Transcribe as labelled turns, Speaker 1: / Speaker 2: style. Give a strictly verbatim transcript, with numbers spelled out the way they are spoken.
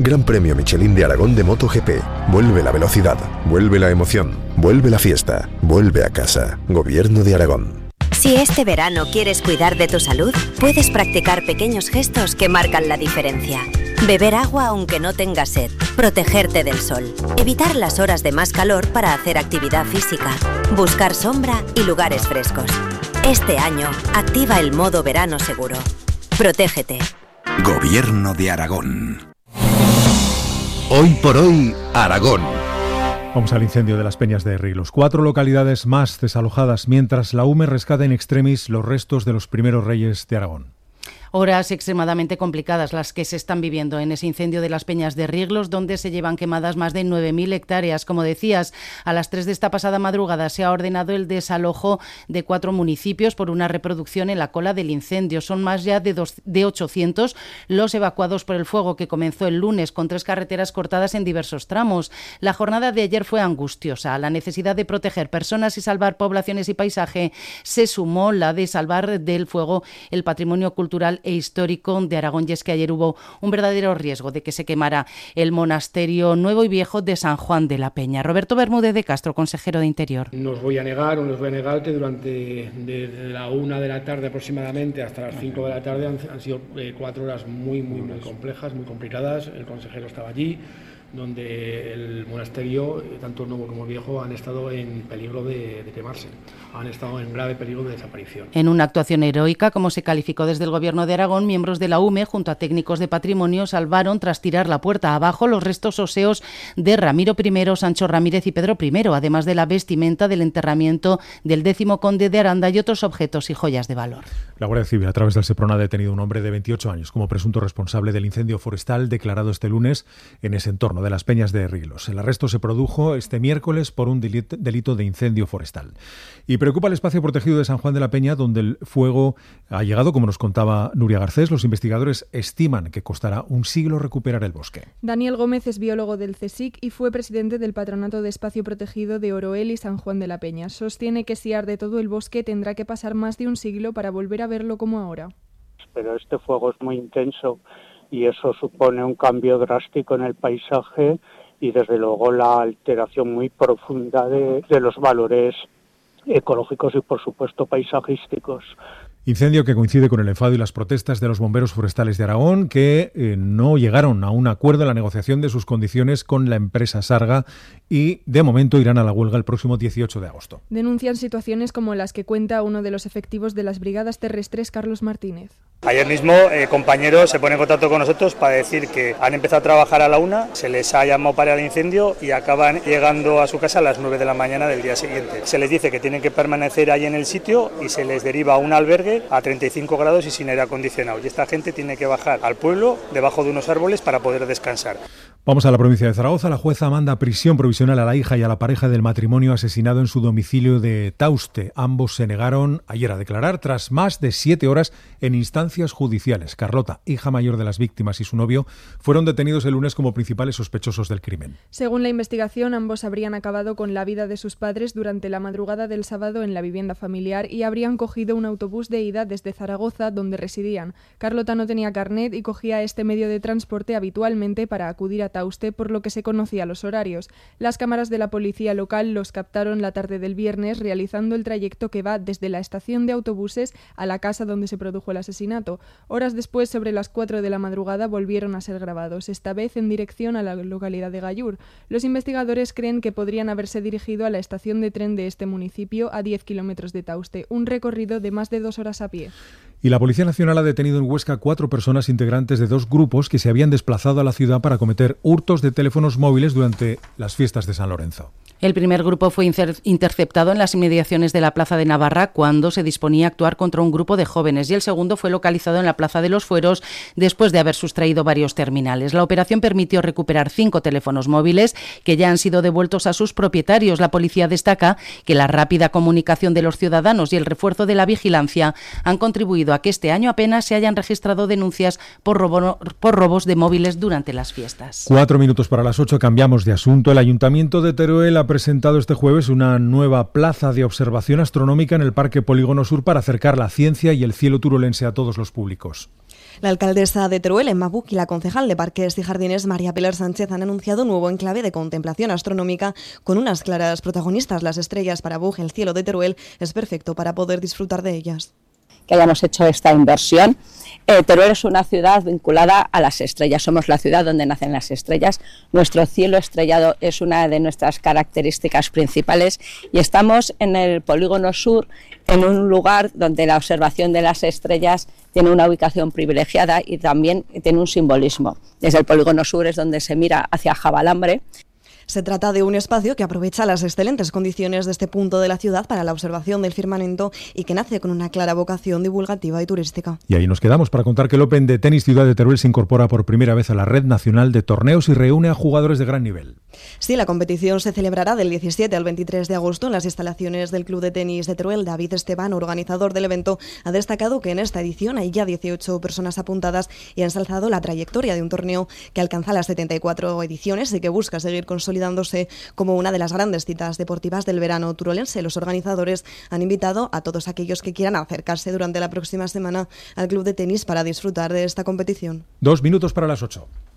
Speaker 1: Gran Premio Michelin de Aragón de MotoGP. Vuelve la velocidad, vuelve la emoción, vuelve la fiesta, vuelve a casa. Gobierno de Aragón.
Speaker 2: Si este verano quieres cuidar de tu salud, puedes practicar pequeños gestos que marcan la diferencia. Beber agua aunque no tengas sed, protegerte del sol, evitar las horas de más calor para hacer actividad física, buscar sombra y lugares frescos. Este año, activa el modo verano seguro. Protégete.
Speaker 3: Gobierno de Aragón.
Speaker 4: Hoy por hoy, Aragón.
Speaker 5: Vamos al incendio de las Peñas de Riglos. Cuatro localidades más desalojadas, mientras la U M E rescata in extremis los restos de los primeros reyes de Aragón.
Speaker 6: Horas extremadamente complicadas las que se están viviendo en ese incendio de las Peñas de Riglos, donde se llevan quemadas más de nueve mil hectáreas. Como decías, a las tres de esta pasada madrugada se ha ordenado el desalojo de cuatro municipios por una reproducción en la cola del incendio. Son más ya de, dos, de ochocientos los evacuados por el fuego, que comenzó el lunes con tres carreteras cortadas en diversos tramos. La jornada de ayer fue angustiosa. A la necesidad de proteger personas y salvar poblaciones y paisaje se sumó la de salvar del fuego el patrimonio cultural e histórico de Aragón, y es que ayer hubo un verdadero riesgo de que se quemara el monasterio nuevo y viejo de San Juan de la Peña. Roberto Bermúdez de Castro, consejero de Interior.
Speaker 7: No os voy a negar, o no os voy a negar que durante desde la una de la tarde aproximadamente hasta las cinco de la tarde han, han sido eh, cuatro horas muy, muy, muy complejas, muy complicadas. El consejero estaba allí, donde el monasterio, tanto nuevo como viejo, han estado en peligro de, de quemarse, han estado en grave peligro de desaparición.
Speaker 6: En una actuación heroica, como se calificó desde el Gobierno de Aragón, miembros de la U M E, junto a técnicos de patrimonio, salvaron, tras tirar la puerta abajo, los restos óseos de Ramiro I, Sancho Ramírez y Pedro I, además de la vestimenta del enterramiento del décimo conde de Aranda y otros objetos y joyas de valor.
Speaker 5: La Guardia Civil, a través del Seprona, ha detenido a un hombre de veintiocho años como presunto responsable del incendio forestal declarado este lunes en ese entorno de las Peñas de Riglos. El arresto se produjo este miércoles por un delito de incendio forestal. Y preocupa el espacio protegido de San Juan de la Peña, donde el fuego ha llegado, como nos contaba Nuria Garcés. Los investigadores estiman que costará un siglo recuperar el bosque.
Speaker 8: Daniel Gómez es biólogo del CSIC y fue presidente del Patronato de Espacio Protegido de Oroel y San Juan de la Peña. Sostiene que si arde todo el bosque tendrá que pasar más de un siglo para volver a verlo como ahora.
Speaker 9: Pero este fuego es muy intenso y eso supone un cambio drástico en el paisaje y desde luego la alteración muy profunda de, de los valores ecológicos y por supuesto paisajísticos.
Speaker 5: Incendio que coincide con el enfado y las protestas de los bomberos forestales de Aragón, que eh, no llegaron a un acuerdo en la negociación de sus condiciones con la empresa Sarga y de momento irán a la huelga el próximo dieciocho de agosto.
Speaker 8: Denuncian situaciones como las que cuenta uno de los efectivos de las brigadas terrestres, Carlos Martínez.
Speaker 10: Ayer mismo eh, compañeros se ponen en contacto con nosotros para decir que han empezado a trabajar a la una, se les ha llamado para el incendio y acaban llegando a su casa a las nueve de la mañana del día siguiente. Se les dice que tienen que permanecer ahí en el sitio y se les deriva a un albergue a treinta y cinco grados y sin aire acondicionado. Y esta gente tiene que bajar al pueblo debajo de unos árboles para poder descansar.
Speaker 5: Vamos a la provincia de Zaragoza. La jueza manda prisión provisional a la hija y a la pareja del matrimonio asesinado en su domicilio de Tauste. Ambos se negaron ayer a declarar tras más de siete horas en instancias judiciales. Carlota, hija mayor de las víctimas, y su novio fueron detenidos el lunes como principales sospechosos del crimen.
Speaker 8: Según la investigación, ambos habrían acabado con la vida de sus padres durante la madrugada del sábado en la vivienda familiar y habrían cogido un autobús de ida desde Zaragoza, donde residían. Carlota no tenía carnet y cogía este medio de transporte habitualmente para acudir a Tauste, por lo que se conocía los horarios. Las cámaras de la policía local los captaron la tarde del viernes realizando el trayecto que va desde la estación de autobuses a la casa donde se produjo el asesinato. Horas después, sobre las cuatro de la madrugada, volvieron a ser grabados, esta vez en dirección a la localidad de Gallur. Los investigadores creen que podrían haberse dirigido a la estación de tren de este municipio, a diez kilómetros de Tauste, un recorrido de más de dos horas a pie.
Speaker 5: Y la Policía Nacional ha detenido en Huesca cuatro personas integrantes de dos grupos que se habían desplazado a la ciudad para cometer hurtos de teléfonos móviles durante las fiestas de San Lorenzo.
Speaker 6: El primer grupo fue interceptado en las inmediaciones de la Plaza de Navarra cuando se disponía a actuar contra un grupo de jóvenes, y el segundo fue localizado en la Plaza de los Fueros después de haber sustraído varios terminales. La operación permitió recuperar cinco teléfonos móviles que ya han sido devueltos a sus propietarios. La policía destaca que la rápida comunicación de los ciudadanos y el refuerzo de la vigilancia han contribuido a que este año apenas se hayan registrado denuncias por, robo, por robos de móviles durante las fiestas.
Speaker 5: Cuatro minutos para las ocho, cambiamos de asunto. El Ayuntamiento de Teruel ha presentado este jueves una nueva plaza de observación astronómica en el Parque Polígono Sur para acercar la ciencia y el cielo turolense a todos los públicos.
Speaker 11: La alcaldesa de Teruel, Emma Buch, y la concejal de Parques y Jardines, María Pilar Sánchez, han anunciado un nuevo enclave de contemplación astronómica con unas claras protagonistas, las estrellas. Para Buch, el cielo de Teruel es perfecto para poder disfrutar de ellas.
Speaker 12: Que hayamos hecho esta inversión. Eh, Teruel es una ciudad vinculada a las estrellas, somos la ciudad donde nacen las estrellas, nuestro cielo estrellado es una de nuestras características principales y estamos en el polígono sur, en un lugar donde la observación de las estrellas tiene una ubicación privilegiada y también tiene un simbolismo. Desde el polígono sur es donde se mira hacia Jabalambre.
Speaker 11: Se trata de un espacio que aprovecha las excelentes condiciones de este punto de la ciudad para la observación del firmamento y que nace con una clara vocación divulgativa y turística.
Speaker 5: Y ahí nos quedamos para contar que el Open de Tenis Ciudad de Teruel se incorpora por primera vez a la Red Nacional de Torneos y reúne a jugadores de gran nivel.
Speaker 11: Sí, la competición se celebrará del diecisiete al veintitrés de agosto en las instalaciones del Club de Tenis de Teruel. David Esteban, organizador del evento, ha destacado que en esta edición hay ya dieciocho personas apuntadas y ha ensalzado la trayectoria de un torneo que alcanza las setenta y cuatro ediciones y que busca seguir consolidando como una de las grandes citas deportivas del verano turolense. Los organizadores han invitado a todos aquellos que quieran acercarse durante la próxima semana al club de tenis para disfrutar de esta competición.
Speaker 5: Dos minutos para las ocho.